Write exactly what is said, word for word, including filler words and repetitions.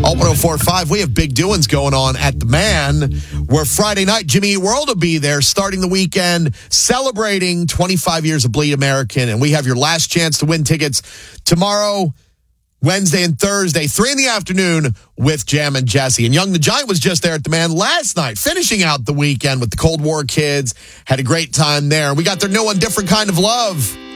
Alt one oh four point five, we have big doings going on at the Man, where Friday night, Jimmy Eat World will be there, starting the weekend, celebrating twenty-five years of Bleed American, and we have your last chance to win tickets tomorrow, Wednesday and Thursday, three in the afternoon with Jam and Jesse. And Young the Giant was just there at the Man last night, finishing out the weekend with the Cold War Kids. Had a great time there. We got their new one, Different Kind of Love.